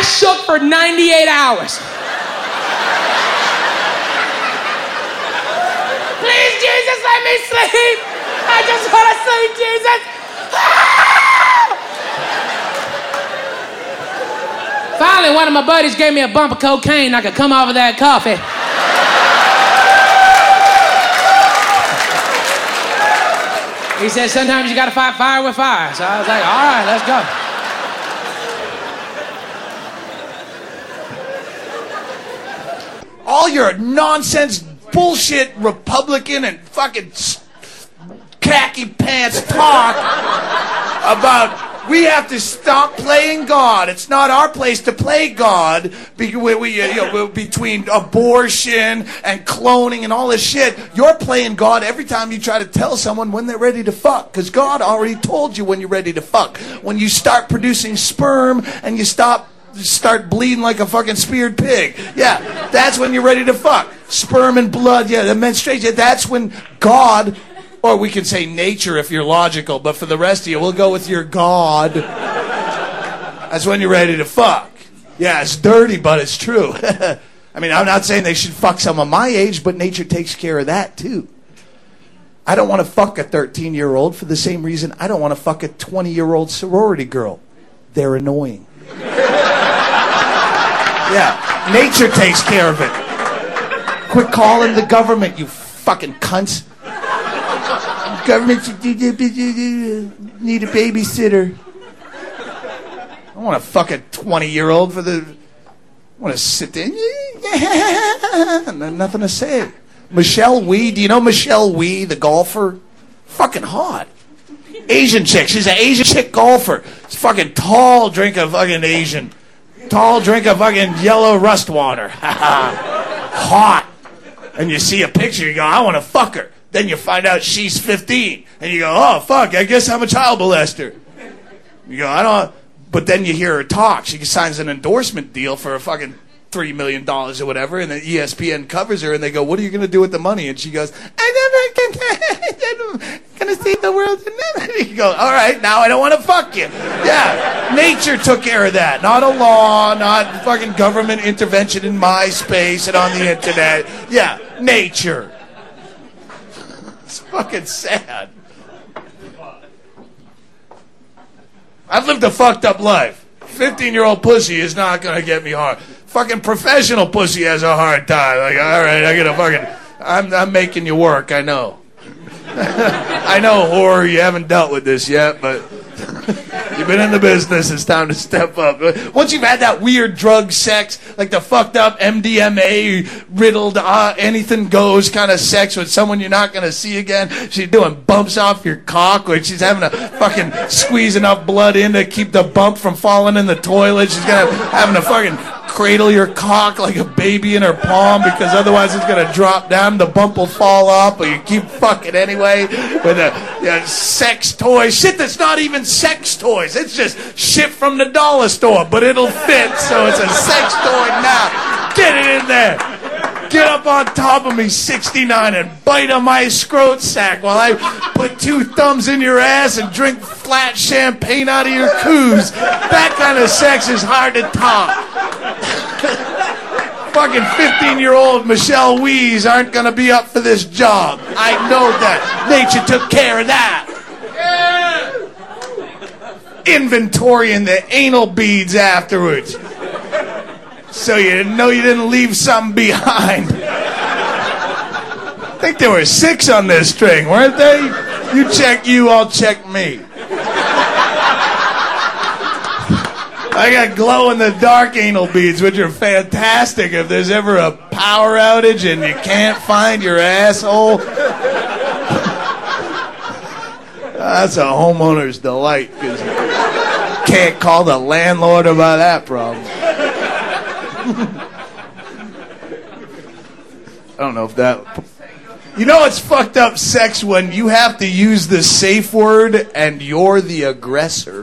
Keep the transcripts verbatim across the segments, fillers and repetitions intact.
shook for ninety-eight hours. Please, Jesus, let me sleep. I just want to sleep, Jesus. Ah! Finally, one of my buddies gave me a bump of cocaine. I could come off of that coffee. He said, sometimes you gotta fight fire with fire. So I was like, all right, let's go. All your nonsense, bullshit Republican and fucking khaki pants talk about we have to stop playing God. It's not our place to play God be- we, we, you know, between abortion and cloning and all this shit. You're playing God every time you try to tell someone when they're ready to fuck, because God already told you when you're ready to fuck. When you start producing sperm and you stop start bleeding like a fucking speared pig. Yeah, that's when you're ready to fuck. Sperm and blood, yeah, the menstruation, that's when God, or we can say nature if you're logical, but for the rest of you, we'll go with your God. That's when you're ready to fuck. Yeah, it's dirty, but it's true. I mean, I'm not saying they should fuck someone my age, but nature takes care of that too. I don't want to fuck a thirteen-year-old for the same reason I don't want to fuck a twenty-year-old sorority girl. They're annoying. Yeah, nature takes care of it. Quit calling the government, you fucking cunts. Government need a babysitter. I don't want to fuck a twenty-year-old for the... I want to sit there. Nothing to say. Michelle Wee, do you know Michelle Wee, the golfer? Fucking hot. Asian chick. She's an Asian chick golfer. She's fucking tall, drink of fucking Asian. Tall, drink of fucking yellow rust water. Hot. And you see a picture, you go, I want to fuck her. Then you find out she's fifteen. And you go, oh, fuck, I guess I'm a child molester. You go, I don't... But then you hear her talk. She signs an endorsement deal for a fucking three million dollars or whatever, and the E S P N covers her, and they go, what are you going to do with the money? And she goes, I never can, going to see the world. You go, all right, now I don't want to fuck you. Yeah, nature took care of that. Not a law, not fucking government intervention in MySpace and on the internet. Yeah, nature. It's fucking sad. I've lived a fucked up life. fifteen-year-old pussy is not going to get me hard. Fucking professional pussy has a hard time. Like, all right, I gotta fucking... I'm, I'm making you work, I know. I know, whore, you haven't dealt with this yet, but... You've been in the business, it's time to step up. Once you've had that weird drug sex, like the fucked up M D M A riddled, uh, anything goes kind of sex with someone you're not going to see again, she's doing bumps off your cock, or she's having to fucking squeeze enough blood in to keep the bump from falling in the toilet, she's gonna having to fucking cradle your cock like a baby in her palm, because otherwise it's going to drop down, the bump will fall off, but you keep fucking anyway with a, a sex toy, shit that's not even sex toys, it's just shit from the dollar store, but it'll fit, so it's a sex toy now. Get it in there. Get up on top of me, sixty-nine, and bite on my scrot sack while I put two thumbs in your ass and drink flat champagne out of your coos. That kind of sex is hard to top. Fucking fifteen-year-old Michelle Wees aren't going to be up for this job. I know that. Nature took care of that. Inventorying the anal beads afterwards. So you didn't know you didn't leave something behind. I think there were six on this string, weren't they? You check you, I'll check me. I got glow-in-the-dark anal beads, which are fantastic if there's ever a power outage and you can't find your asshole. That's a homeowner's delight, because you can't call the landlord about that problem. I don't know if that... You know it's fucked up sex when you have to use the safe word and you're the aggressor.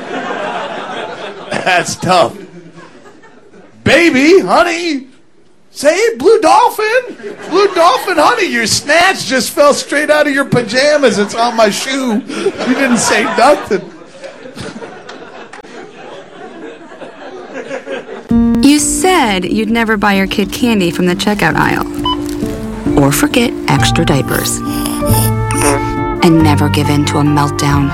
That's tough. Baby, honey, say blue dolphin. Blue dolphin, honey, your snatch just fell straight out of your pajamas. It's on my shoe. You didn't say nothing. said you'd never buy your kid candy from the checkout aisle. Or forget extra diapers. And never give in to a meltdown.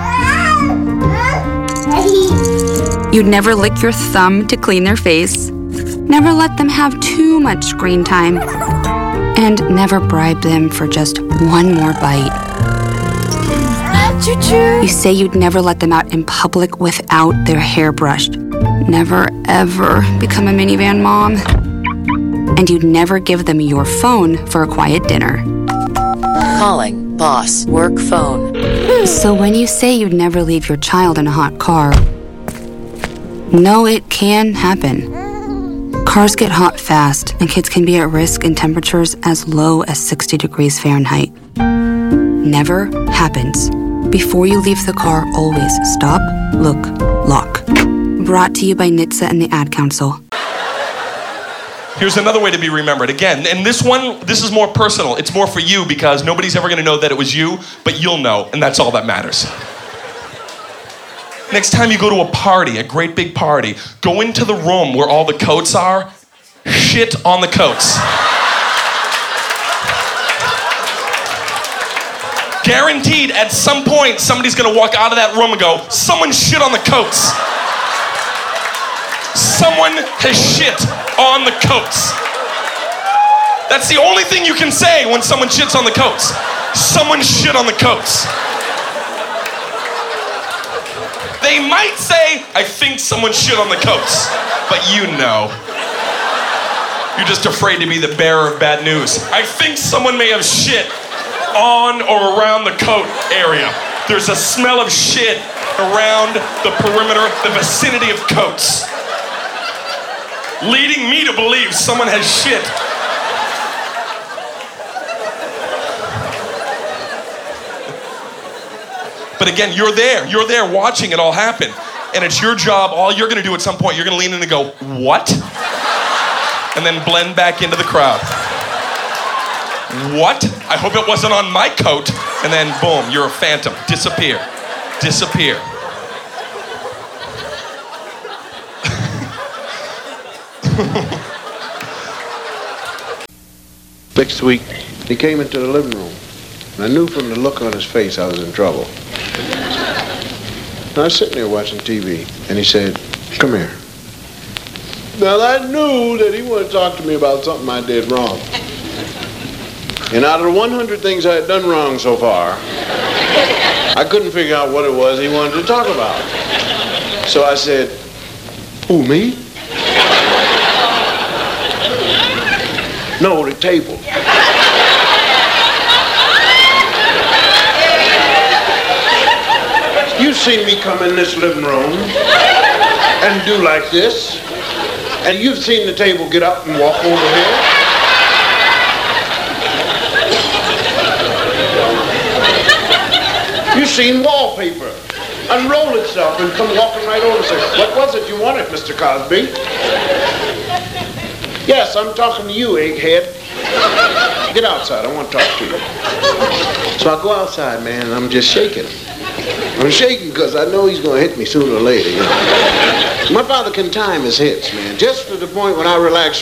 You'd never lick your thumb to clean their face. Never let them have too much screen time. And never bribe them for just one more bite. You say you'd never let them out in public without their hair brushed. Never, ever become a minivan mom. And you'd never give them your phone for a quiet dinner. Calling boss work phone. So when you say you'd never leave your child in a hot car, no, it can happen. Cars get hot fast, and kids can be at risk in temperatures as low as sixty degrees Fahrenheit. Never happens. Before you leave the car, always stop, look, lock. Brought to you by N H T S A and the Ad Council. Here's another way to be remembered. Again, and this one, this is more personal. It's more for you because nobody's ever going to know that it was you, but you'll know, and that's all that matters. Next time you go to a party, a great big party, go into the room where all the coats are, shit on the coats. Guaranteed, at some point, somebody's gonna walk out of that room and go, someone shit on the coats. Someone has shit on the coats. That's the only thing you can say when someone shits on the coats. Someone shit on the coats. They might say, I think someone shit on the coats, but you know. You're just afraid to be the bearer of bad news. I think someone may have shit on or around the coat area. There's a smell of shit around the perimeter, the vicinity of coats, leading me to believe someone has shit. But again, you're there. You're there watching it all happen. And it's your job. All you're going to do at some point, you're going to lean in and go, what? And then blend back into the crowd. What? I hope it wasn't on my coat. And then boom, you're a phantom. Disappear. Disappear. Next week, he came into the living room. And I knew from the look on his face I was in trouble. And I was sitting there watching T V, and he said, come here. Now, I knew that he wanted to talk to me about something I did wrong. And out of the one hundred things I had done wrong so far, I couldn't figure out what it was he wanted to talk about. So I said, who, me? No, the table. You've seen me come in this living room and do like this, and you've seen the table get up and walk over here. You've seen wallpaper unroll itself and come walking right over and say, what was it you wanted, Mister Cosby? Yes, I'm talking to you, egghead. Get outside, I want to talk to you. So I go outside, man, and I'm just shaking. I'm shaking because I know he's going to hit me sooner or later. You know? My father can time his hits, man, just to the point when I relax.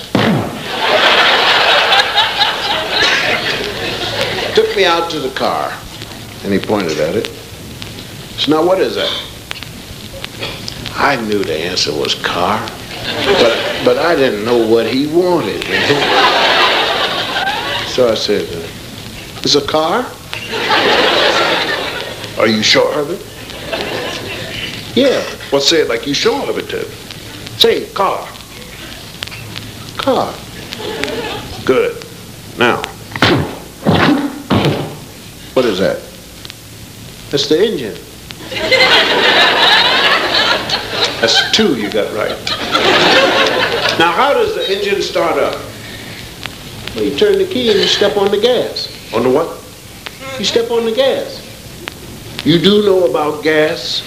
Took me out to the car, and he pointed at it. So now what is that? I knew the answer was car, but, but I didn't know what he wanted, man. So I said, it's a car? Are you sure of it? Yeah. Well, say it like you sure of it, then. Say, car. Car. Good. Now, what is that? That's the engine. That's two you got right. Now, how does the engine start up? Well, you turn the key and you step on the gas. On the what? You step on the gas. You do know about gas?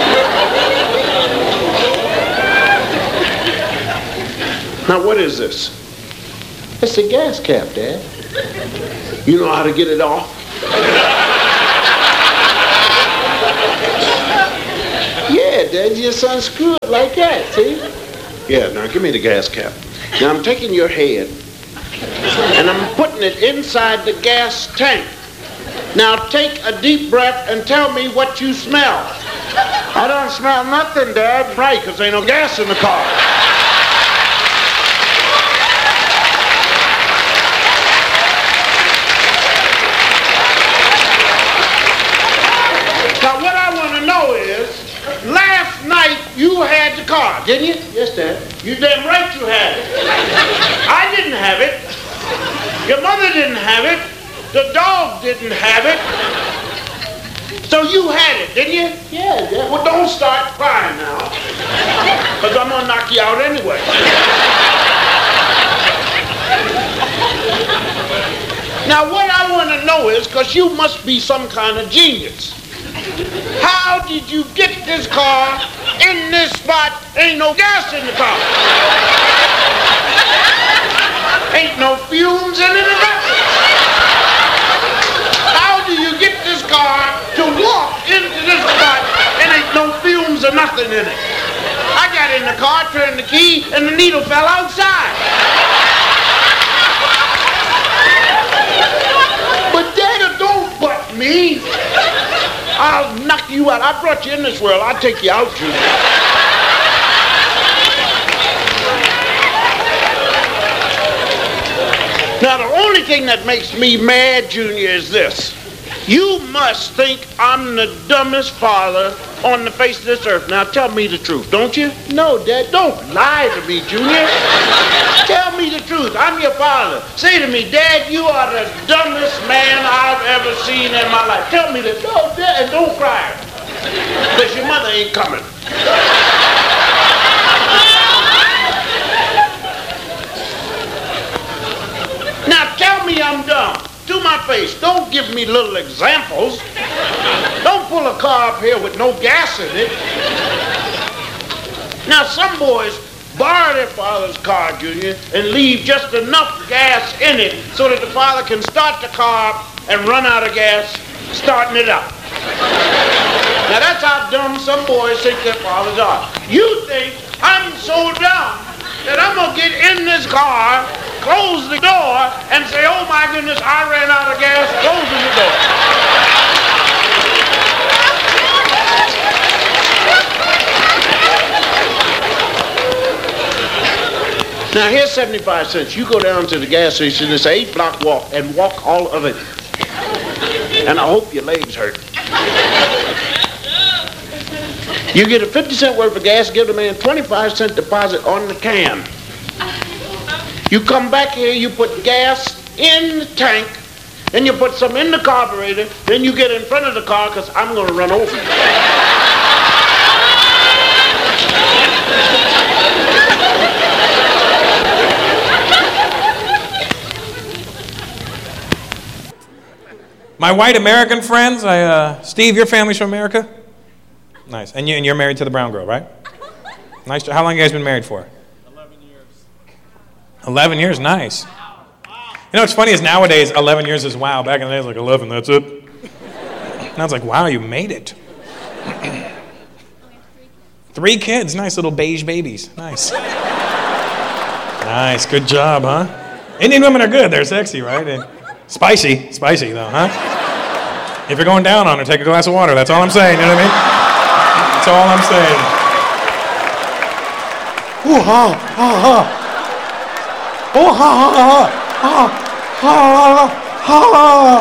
Now, what is this? It's a gas cap, Dad. You know how to get it off? Yeah, Dad, you just unscrew it like that, see? Yeah, now give me the gas cap. Now I'm taking your head and I'm putting it inside the gas tank. Now take a deep breath and tell me what you smell. I don't smell nothing, Dad. Right, because there ain't no gas in the car. Now what I want to know is, last night you had the car, didn't you? Yes, Dad. You damn right you had it. I didn't have it. Your mother didn't have it. The dog didn't have it. So you had it, didn't you? Yeah, yeah. Well, don't start crying now. Because I'm going to knock you out anyway. Now, what I want to know is, because you must be some kind of genius, how did you get this car in this spot? Ain't no gas in the car. Ain't no fumes in it or nothing. How do you get this car to walk into this spot and ain't no fumes or nothing in it? I got in the car, turned the key, and the needle fell outside. But Dad, don't butt me. I'll knock you out. I brought you in this world. I'll take you out, Junior. Now, the only thing that makes me mad, Junior, is this. You must think I'm the dumbest father on the face of this earth. Now, tell me the truth, don't you? No, Dad, don't lie to me, Junior. Tell me the truth. I'm your father. Say to me, Dad, you are the dumbest man I've ever seen in my life. Tell me this. No, Dad, and don't cry. Because your mother ain't coming. Now tell me I'm dumb. To my face. Don't give me little examples. Don't pull a car up here with no gas in it. Now some boys borrow their father's car, Junior, and leave just enough gas in it so that the father can start the car up and run out of gas, starting it up. Now that's how dumb some boys think their fathers are. You think I'm so dumb that I'm going to get in this car, close the door, and say, oh my goodness, I ran out of gas, closing the door. Now here's seventy-five cents. You go down to the gas station, it's an eight block walk, and walk all of it. And I hope your legs hurt. You get a fifty cent worth of gas, give the man twenty-five cent deposit on the can. You come back here, you put gas in the tank, then you put some in the carburetor, then you get in front of the car because I'm going to run over you. My white American friends, I, uh, Steve, your family's from America? Nice. And, you, and you're married to the brown girl, right? Nice. How long have you guys been married for? eleven years. eleven years, nice. You know what's funny is nowadays eleven years is wow. Back in the day it was like eleven, that's it. Now it's like, wow, you made it. Three kids, nice little beige babies. Nice. Nice, good job, huh? Indian women are good, they're sexy, right? And spicy, spicy though, huh? If you're going down on her, take a glass of water. That's all I'm saying, you know what I mean? That's all I'm saying. Ooh, ha, ha, ha. Oh, ha, ha, ha, ha, ha, ha, ha.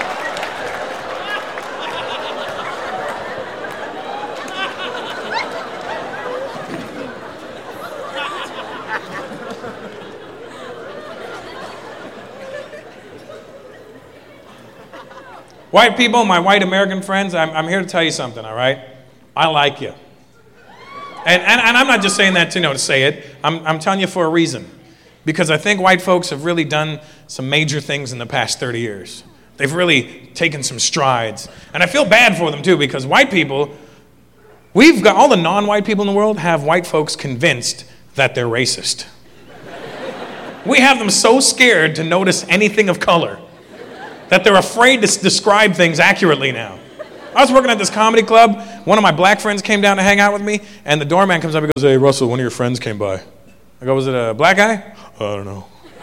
White people, my white American friends, I'm, I'm here to tell you something, all right? I like you. And, and, and I'm not just saying that to, you know, to say it. I'm, I'm telling you for a reason. Because I think white folks have really done some major things in the past thirty years. They've really taken some strides. And I feel bad for them, too, because white people, we've got, all the non-white people in the world have white folks convinced that they're racist. We have them so scared to notice anything of color that they're afraid to s- describe things accurately now. I was working at this comedy club. One of my black friends came down to hang out with me, and the doorman comes up and goes, hey, Russell, one of your friends came by. I go, was it a black guy? I don't know.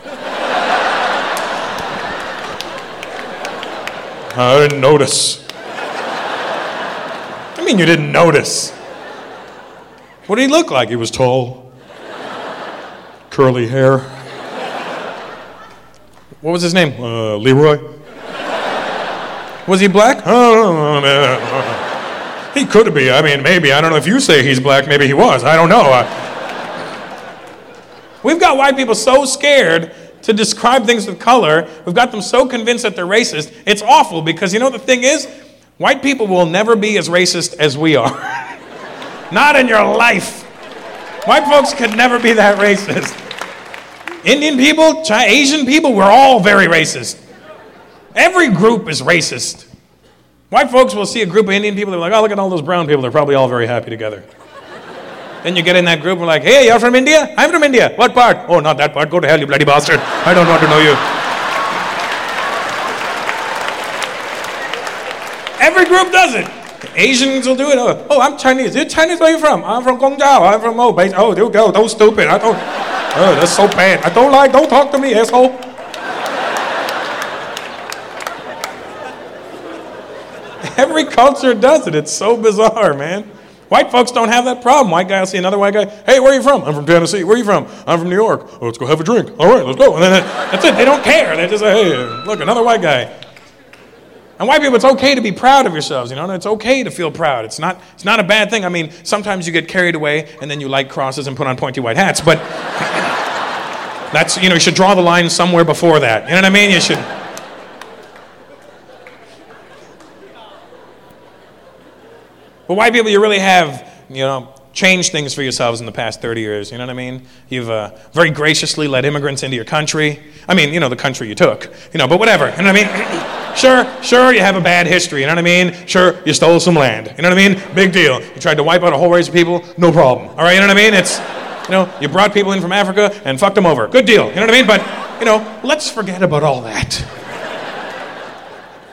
I didn't notice. I mean, you didn't notice. What did he look like? He was tall, curly hair. What was his name? Uh, Leroy. Was he black? Oh, man. He could be. I mean, maybe. I don't know if you say he's black. Maybe he was. I don't know. I... We've got white people so scared to describe things with color. We've got them so convinced that they're racist. It's awful because you know the thing is, white people will never be as racist as we are. Not in your life. White folks could never be that racist. Indian people, Chi- Asian people, we're all very racist. Every group is racist. White folks will see a group of Indian people, they're like, oh, look at all those brown people, they're probably all very happy together. Then you get in that group and we're like, hey, you're from India? I'm from India. What part? Oh, not that part. Go to hell, you bloody bastard. I don't want to know you. Every group does it. Asians will do it. Oh, oh I'm Chinese. You're Chinese? Where are you from? I'm from Guangzhou. I'm from, oh, base. Oh, you go. Don't stupid. I don't, oh, that's so bad. I don't like, don't talk to me, asshole. Every culture does it. It's so bizarre, man. White folks don't have that problem. White guy will see another white guy. Hey, where are you from? I'm from Tennessee. Where are you from? I'm from New York. Oh, let's go have a drink. All right, let's go. And then that's it. They don't care. They just say, hey, look, another white guy. And white people, it's okay to be proud of yourselves, you know? It's okay to feel proud. It's not, it's not a bad thing. I mean, sometimes you get carried away and then you light crosses and put on pointy white hats, but that's, you know, you should draw the line somewhere before that. You know what I mean? You should. But white people, you really have, you know, changed things for yourselves in the past thirty years, you know what I mean? You've uh, very graciously let immigrants into your country. I mean, you know, the country you took, you know, but whatever, you know what I mean? Sure, sure, you have a bad history, you know what I mean? Sure, you stole some land, you know what I mean? Big deal. You tried to wipe out a whole race of people, no problem, all right, you know what I mean? It's, you know, you brought people in from Africa and fucked them over, good deal, you know what I mean? But, you know, let's forget about all that.